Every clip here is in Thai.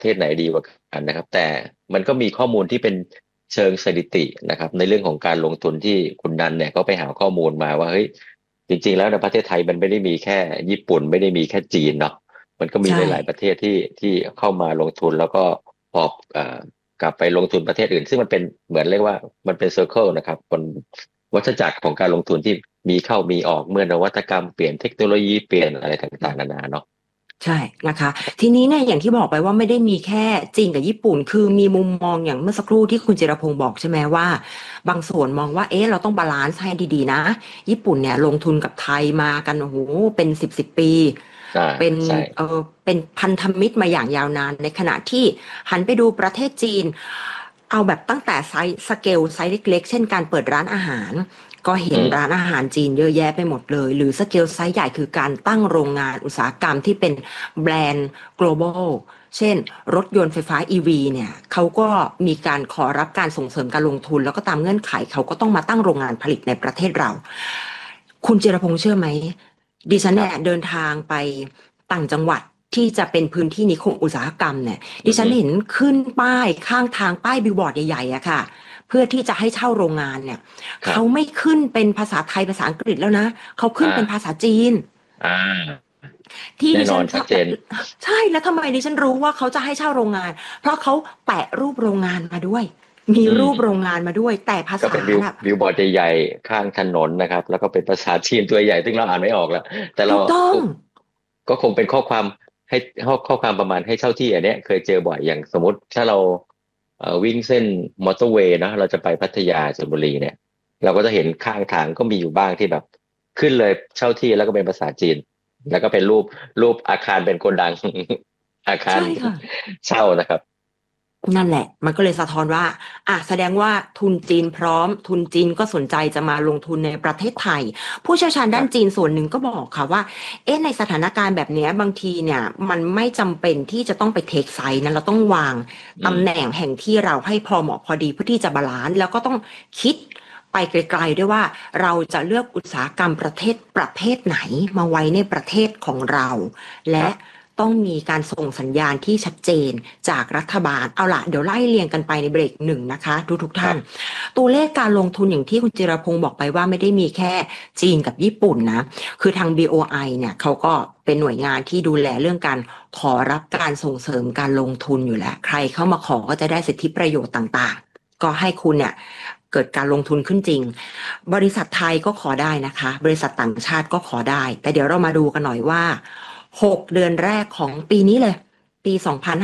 เทศไหนดีกว่ากันนะครับแต่มันก็มีข้อมูลที่เป็นเชิงสถิตินะครับในเรื่องของการลงทุนที่คุณนันเนี่ยก็ไปหาข้อมูลมาว่าเฮ้ยจริงๆแล้วในประเทศไทยมันไม่ได้มีแค่ญี่ปุ่นไม่ได้มีแค่จีนเนาะมันก็มีใช่หลายๆประเทศที่เข้ามาลงทุนแล้วก็ออกกลับไปลงทุนประเทศอื่นซึ่งมันเป็นเหมือนเรียกว่ามันเป็นเซอร์เคิลนะครับคนวัฏจักรของการลงทุนที่มีเข้ามีออกเมื่อนวัตกรรมเปลี่ยนเทคโนโลยีเปลี่ยนอะไรต่างๆนานาเนาะใช่นะคะทีนี้เนี่ยอย่างที่บอกไปว่าไม่ได้มีแค่จีนกับญี่ปุ่นคือมีมุมมองอย่างเมื่อสักครู่ที่คุณจิรพงศ์บอกใช่ไหมว่าบางส่วนมองว่าเอ๊ะเราต้องบาลานซ์ให้ดีๆนะญี่ปุ่นเนี่ยลงทุนกับไทยมากันโอ้โหเป็นสิบปีอ่าเป็นใช่เป็นพันธมิตรมาอย่างยาวนานในขณะที่หันไปดูประเทศจีนเอาแบบตั้งแต่ไซส์สเกลไซส์เล็กๆเช่นการเปิดร้านอาหาร ก็เห็นอืมร้านอาหารจีนเยอะแยะไปหมดเลยหรือสเกลไซส์ใหญ่คือการตั้งโรงงานอุตสาหกรรมที่เป็นแบรนด์ global เช่นรถยนต์ไฟฟ้า EV เนี่ยเขาก็มีการขอรับการส่งเสริมการลงทุนแล้วก็ตามเงื่อนไขเขาก็ต้องมาตั้งโรงงานผลิตในประเทศเราคุณจิรพงษ์เชื่อไหมดิฉันเนี่ยครับเดินทางไปต่างจังหวัดที่จะเป็นพื้นที่นิคมอุตสาหกรรมเนี่ยดิอืมฉันเห็นขึ้นป้ายข้างทางป้ายบิลบอร์ดใหญ่ๆอะค่ะเพื่อที่จะให้เช่าโรงงานเนี่ย เขาครับไม่ขึ้นเป็นภาษาไทยภาษาอังกฤษแล้วนะเขาขึ้นเป็นภาอ่าษาจีนอ่าที่แน่นอดิฉันนชัดเจนใช่แล้วทำไมดิฉันรู้ว่าเขาจะให้เช่าโรงงานเพราะเขาแปะรูปโรงงานมาด้วยมีอืรูปโรงมงานมาด้วยแต่ภาษาก็เป็นบิลน่ะบิลบอร์ดใหญ่ๆข้างถนนนะครับแล้วก็เป็นภาษาจีนตัวใหญ่ซึ่งเราอ่านไม่ออกแล้วแต่เราถูกต้องก็คงเป็นข้อความให้ข้อความประมาณให้เช่าที่อันเนี้ยเคยเจอบ่อยอย่างสมมติถ้าเราวิ่งเส้นมอเตอร์เวย์นะเราจะไปพัทยาชลบุรีเนี่ยเราก็จะเห็นข้างทางก็มีอยู่บ้างที่แบบขึ้นเลยเช่าที่แล้วก็เป็นภาษาจีนแล้วก็เป็นรูปอาคารเป็นโกดังอาคารใช่ค่ะเช่านะครับนั่นแหละมันก็เลยสะท้อนว่าแสดงว่าทุนจีนพร้อมทุนจีนก็สนใจจะมาลงทุนในประเทศไทยผู้เชี่ยวชาญด้านจีนครับส่วนหนึ่งก็บอกค่ะว่าเอ๊ะในสถานการณ์แบบเนี้ยบางทีเนี่ยมันไม่จำเป็นที่จะต้องไปเทคไซส์นะเราต้องวางอืมตำแหน่งแห่งที่เราให้พอเหมาะพอดีเพื่อที่จะบาลานซ์แล้วก็ต้องคิดไปไกลๆด้วยว่าเราจะเลือกอุตสาหกรรมประเภทไหนมาไว้ในประเทศของเราคและรับต้องมีการส่งสัญญาณที่ชัดเจนจากรัฐบาลเอาล่ะเดี๋ยวไล่เรียงกันไปในเบรกหนึ่งนะคะทุกท่านครับตัวเลขการลงทุนอย่างที่คุณจิรพงศ์บอกไปว่าไม่ได้มีแค่จีนกับญี่ปุ่นนะคือทาง BOI เนี่ยเขาก็เป็นหน่วยงานที่ดูแลเรื่องการขอรับการส่งเสริมการลงทุนอยู่แล้วใครเข้ามาขอก็จะได้สิทธิประโยชน์ต่างๆก็ให้คุณเนี่ยเกิดการลงทุนขึ้นจริงบริษัทไทยก็ขอได้นะคะบริษัทต่างชาติก็ขอได้แต่เดี๋ยวเรามาดูกันหน่อยว่า 6 เดือนแรกของปีนี้เลยปี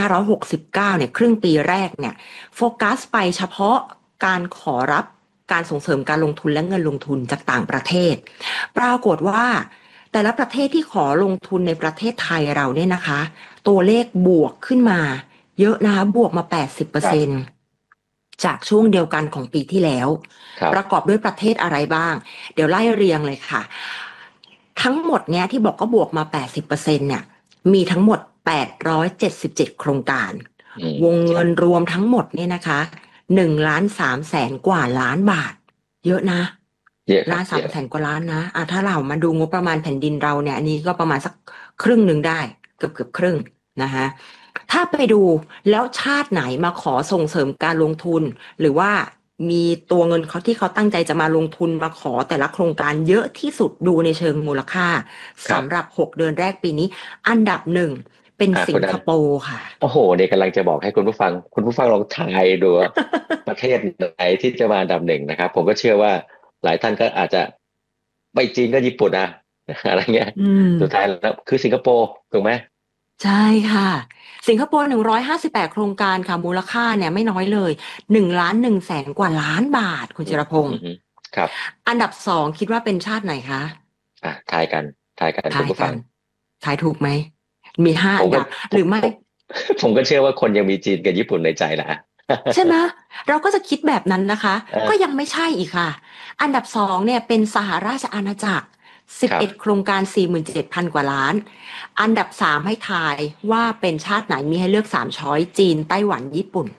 2569เนี่ยครึ่งปีแรกเนี่ยโฟกัสไปเฉพาะการขอรับการส่งเสริมการลงทุนและเงินลงทุนจากต่างประเทศปรากฏว่าแต่ละประเทศที่ขอลงทุนในประเทศไทยเราเนี่ยนะคะตัวเลขบวกขึ้นมาเยอะนะคะบวกมา80% ครับจากช่วงเดียวกันของปีที่แล้วประกครับอบด้วยประเทศอะไรบ้างเดี๋ยวไล่เรียงเลยค่ะ ทั้งหมดเนี้ยที่บอกก็บวกมา80%เนี่ยมีทั้งหมด877โครงการอืมวงครับเงินรวมทั้งหมดเนี่ยนะคะ1,300,000กว่าล้านบาทเยอะนะเยอะครัล้านสามบเยอะแสนกว่าล้านนะถ้าเรามาดูงบประมาณแผ่นดินเราเนี่ยอันนี้ก็ประมาณสักครึ่งหนึ่งได้เกือบครึ่งนะคะถ้าไปดูแล้วชาติไหนมาขอส่งเสริมการลงทุนหรือว่ามีตัวเงินเขาที่เขาตั้งใจจะมาลงทุนมาขอแต่ละโครงการเยอะที่สุดดูในเชิงมูลค่าครับสำหรับ6 เดือนแรกปีนี้อันดับหนึ่งเป็นสิคุณนันงคโปร์ค่ะโอ้โหเนี่ยกำลังจะบอกให้คุณผู้ฟังลองทายดูว่าประเทศไหนที่จะมาอันดับหนึ่งนะครับผมก็เชื่อว่าหลายท่านก็อาจจะไม่จีนก็ญี่ปุ่นอะอะไรเงี้ยอืมสุดท้ายแล้วคือสิงคโปร์ถูกไหมใช่ค่ะสิงคโปร์158โครงการค่ะมูลค่าเนี่ยไม่น้อยเลย1,100,000กว่าล้านบาทคุณอืมจิรพงศ์อืมครับอันดับสองคิดว่าเป็นชาติไหนคะทายกันคุทายกันณผู้ฟังทายถูกไหมมีห้าผมก็อันดับหรือไม่ผมผมผมก็เชื่อว่าคนยังมีจีนกับญี่ปุ่นในใจนะใช่ไหมเราก็จะคิดแบบนั้นนะคะเออก็ยังไม่ใช่อีกค่ะอันดับสองเนี่ยเป็นสหราชอาณาจักร11โคครับรงการ47,000กว่าล้านอันดับสามให้ทายว่าเป็นชาติไหนมีให้เลือก3 ช้อยจีนไต้หวันญี่ปุ่น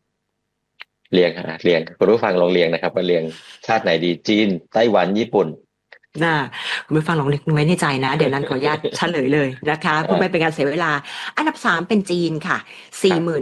เรียงคุณผู้ฟังลองเรียงนะครับว่าเรียงชาติไหนดีจีนไต้หวันญี่ปุ่นน่าคุณผู้ฟังลองนึกไว้ในใจนะเดี๋ยวนั้นขออนุญาตเฉลยเลยนะคะ เพื่อไม่เป็นการเสียเวลาอันดับสามเป็นจีนค่ะสี่หมื่นครับ